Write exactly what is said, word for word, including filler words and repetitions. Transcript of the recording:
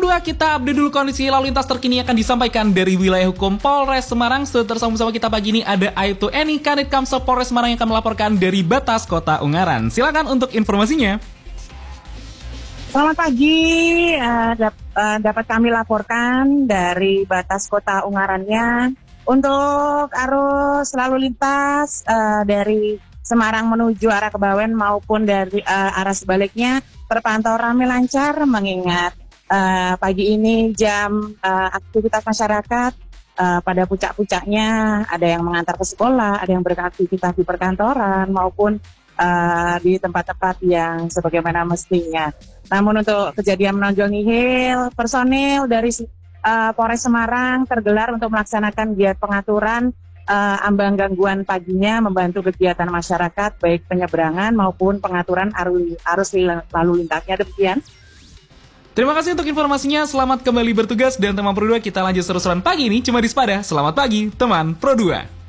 dua, kita update dulu kondisi lalu lintas terkini akan disampaikan dari wilayah hukum Polres Semarang. Sudah tersambung sama kita pagi ini ada Aibtu Eni, Kanit Kamsel Polres Semarang yang akan melaporkan dari batas Kota Ungaran. Silakan untuk informasinya. Selamat pagi, uh, dap, uh, dapat kami laporkan dari batas Kota Ungarannya untuk arus lalu lintas uh, dari Semarang menuju arah Kebawen maupun dari uh, arah sebaliknya terpantau ramai lancar, mengingat uh, pagi ini jam uh, aktivitas masyarakat uh, pada puncak-puncaknya, ada yang mengantar ke sekolah, ada yang beraktivitas di perkantoran maupun uh, di tempat-tempat yang sebagaimana mestinya. Namun untuk kejadian menonjol nihil, personil dari uh, Polres Semarang tergelar untuk melaksanakan giat pengaturan Uh, ambang gangguan paginya, membantu kegiatan masyarakat baik penyeberangan maupun pengaturan arus, arus lalu lintasnya. Demikian. Terima kasih untuk informasinya. Selamat kembali bertugas dan teman Pro dua, kita lanjut seru-seruan pagi ini cuma di Sepada. Selamat pagi teman Pro dua.